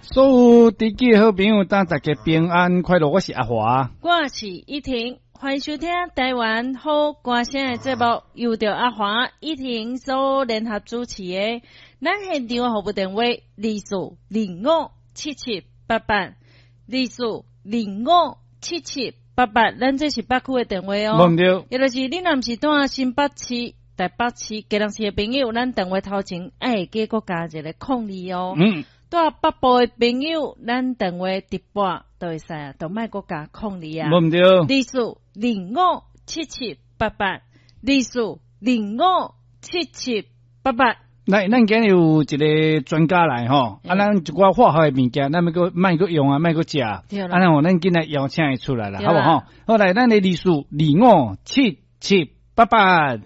所有地基好朋友，大家平安快乐。我是阿华， 我是依婷，欢迎收听台湾好歌声的节目，由着阿华、依婷所联合主持的。咱现场服务电话24057788，24057788，咱这是北区的电话哦。 对， 也就是你若不是住新北市、台北市、基隆市的朋友，咱电话头前加搁加一个02哦。住北部的朋友，咱电话直拨都会使啊，都莫搁加02啊。 对 ，24057788，24057788。 来，咱今日有一个专家来吼，咱一寡化学的物件，咱莫搁用啊，莫搁食，咱咱今日邀请伊出来了，好不好？好来，咱的24057788。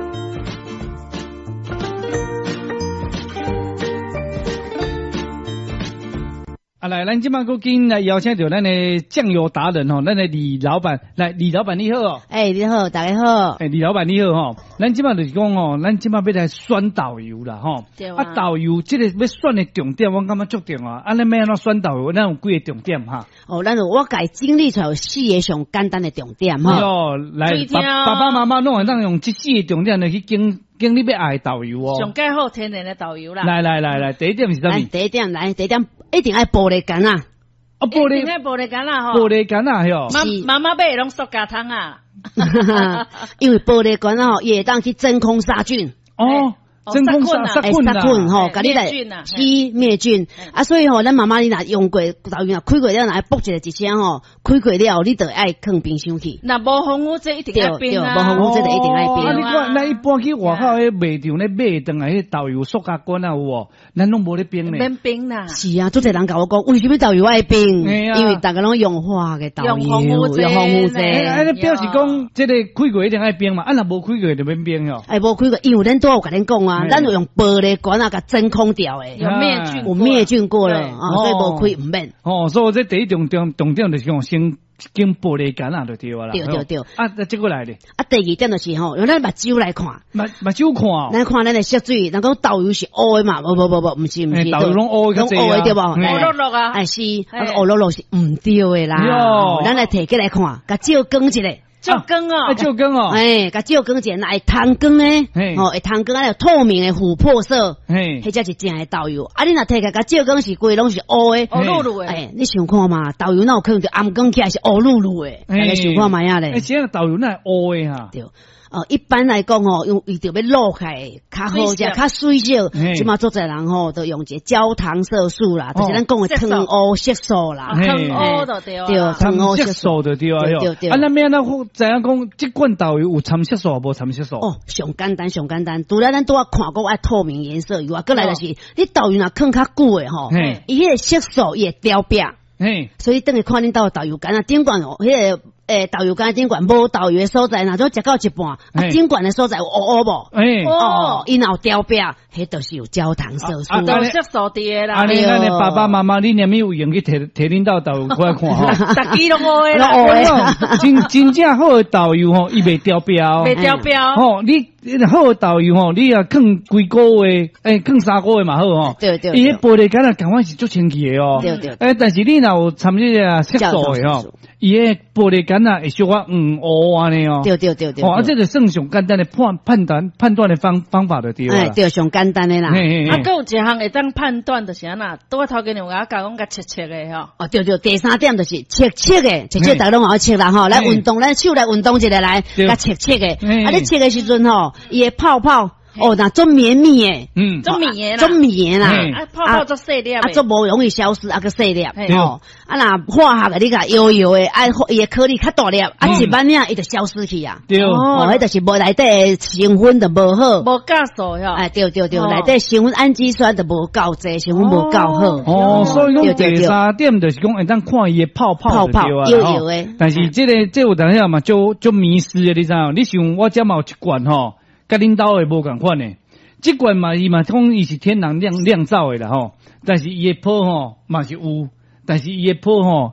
来，咱即摆搁紧来邀请到咱的酱油达人吼，咱的李老板，来，李老板你好哦。 你好，大家好。 李老板你好吼，咱即摆就是讲吼，咱即摆要来选豆油啦吼。 对啊。 豆油即个要选的重点，我感觉足重啊。咱要安怎选豆油？咱有几个重点哈？ 咱我家整理出来有4个上简单的重点哈。 来，爸爸妈妈拢会当用这4个重点来去经你要爱豆油哦。 上介好天然的豆油啦。 来，第一点是啥物？ 第一点一定爱玻璃干啊！ 玻璃干啊吼。 玻璃干啊哟。 妈妈买拢塑胶桶啊。 因为玻璃干吼，也当去真空杀菌。 真空杀菌吼，甲你来灭菌啊！所以吼，咱妈妈你若用过豆油，开过了来剥一声吼，开过了你就爱放冰箱去。 那无防腐剂一定要冰啊！ 无防腐剂就一定爱冰。 你看，咱一般去外口迄卖场咧买回来迄豆油塑胶罐啊有无？咱拢无咧冰咧。 免冰啦。 是啊，足侪人甲我讲，为什么豆油爱冰？因为大家拢用化嘅豆油，用防腐剂。 你表示讲，这个开过一定爱冰嘛？若无开过就免冰哟。 无开过，因为咱都有甲恁讲啊。咱有用玻璃管啊，甲真空掉诶，有灭菌过了所以无开唔免。 所以这第一重点就是讲先经玻璃管啊，就对啦。 对。 这个来咧。 第二点就是用咱目睭来看。 目睭看。 咱看咱的色水，咱讲豆油是乌的嘛？不，唔是。 豆油拢乌的， 乌的对无？ 乌落落啊。 是，乌落落是唔对的啦。咱来摕起来看，甲照光一下。 照光哦， 照光哦， 甲照光者，那会通光诶，会通光啊，透明诶琥珀色，迄才是正诶豆油。你若摕甲照光是规拢是乌诶， 乌噜噜诶， 你想看嘛？豆油哪有可能就暗光起来是乌噜噜诶？大家想看嘛呀咧？ 现在豆油那乌诶哈？ 对。一般来讲用伊就要落开，较好食，较水少。即嘛做侪人都用一个焦糖色素啦，就是咱讲的糖乌色素啦。 糖乌就对啊。 对，糖乌色素就对啊。对。咱要安怎知影讲即罐豆油有掺色素无掺色素？ 上简单。除了咱拄仔看过爱透明颜色以外，过来就是你豆油若放较久诶伊迄个色素伊会凋白。所以等于看恁兜豆油干啊，顶管迄个。豆油干顶管无豆油的所在，若种食到一半，顶管的所在有乌无？因有雕白，迄就是有焦糖色素。 都色素伫啦。 咱的爸爸妈妈，你念咪有用去摕恁兜豆油过来看吼？ 逐支拢乌的啦。 真正好的豆油伊袂雕白。 袂雕白。 你好的豆油你也放几个月，放3个月嘛好对。 伊迄玻璃干啊，感觉是足清气的对。 但是你若有掺这个色素的伊迄玻璃干啊会小可乌安尼对。 这个算上简单的判断的方法就对啦。 对，上简单的啦。 还有一项会当判断就是安那，拄仔头前有甲讲甲切的吼。 对。第3点就是切的，大家拢要切啦吼。来运动，咱手来运动一下来，甲切的。你切的时阵伊会泡泡。那做绵密诶， 做绵啦， 泡泡做细粒， 做无容易消失，个细粒，若化学你甲摇诶，伊诶颗粒较大粒，一慢领伊就消失去啊。 对， 迄就是无内底成分就无好， 无够数哟。 对，内底成分氨基酸就无够济，成分无够好。 所以讲第3点就是讲，会当看伊诶泡摇诶。 但是这有当下嘛，就迷失诶，你知影？你想我遮嘛有一罐甲恁兜诶无共款诶，即罐嘛伊嘛讲伊是天然酿造诶啦但是伊诶泡嘛是有，但是伊诶泡